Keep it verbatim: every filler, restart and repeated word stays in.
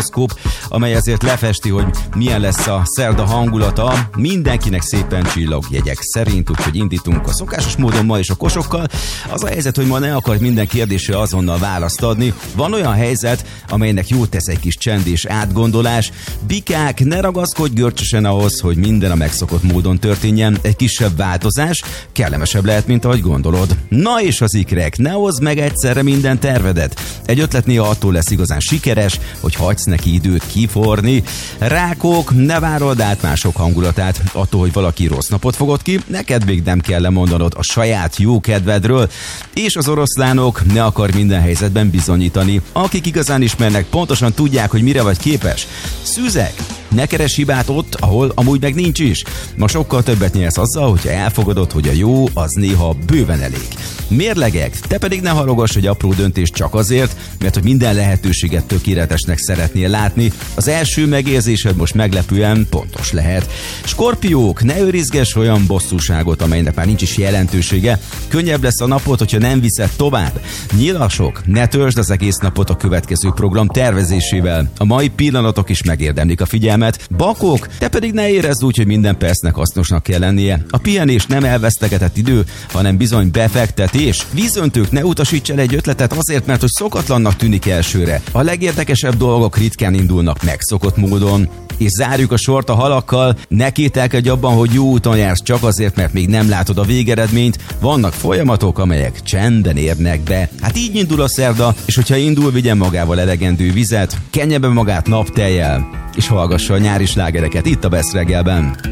horoszkóp, amely ezért lefesti, hogy milyen lesz a szerda hangulata. Mindenkinek szépen csillagjegyek szerint, úgyhogy indítunk a szokásos módon ma is a kosokkal. Az a helyzet, hogy ma ne akar minden kérdésre azonnal választ adni. Van olyan helyzet, amelynek jót tesz egy kis csend és átgondolás. Bikák, ne ragaszkodj görcsösen ahhoz, hogy minden a megszokott módon történjen. Egy kisebb változás kellemesebb lehet, mint ahogy gondolod. Na és az ikrek, ne hozd meg egyszerre minden tervedet. Egy ötlet néha attól lesz igazán sikeres, hogy hagysz neki időt kiforni. Rákok, ne várod át mások hangulatát. Attól, hogy valaki rossz napot fogott ki, neked még nem kell lemondanod a saját jó kedvedről. És az oroszlánok, ne akar minden helyzetben bizonyítani. Akik igazán ismernek, pontosan tudják, hogy mire vagy képes. Szüzek, ne keres hibát ott, ahol amúgy meg nincs is. Ma sokkal többet nyersz azzal, hogyha elfogadod, hogy a jó az néha bőven elég. Mérlegek, te pedig ne halogass egy apró döntést csak azért, mert hogy minden lehetőséget tökéletesnek szeretnél látni. Az első megérzésed most meglepően pontos lehet. Skorpiók, ne őrizgess olyan bosszúságot, amelynek már nincs is jelentősége. Könnyebb lesz a napot, hogyha nem viszed tovább. Nyilasok, ne töltsd az egész napot a következő program tervezésével. A mai pillanatok is megérdemlik a figyelmet. Bakok, te pedig ne érezd úgy, hogy minden percnek hasznosnak kell lennie. A pihenés nem elvesztegetett idő, hanem bizony befektetés. Vízöntők, ne utasíts el egy ötletet azért, mert hogy szokatlannak tűnik elsőre. A legérdekesebb dolgok ritkán indulnak megszokott módon. És zárjuk a sort a halakkal, ne kételkedj abban, hogy jó úton jársz csak azért, mert még nem látod a végeredményt. Vannak folyamatok, amelyek csenden érnek be. Hát így indul a szerda, és hogyha indul, vigyen magával elegendő vizet, kenje be magát naptejjel, és hallgassa a nyári slágereket itt a Best reggelben.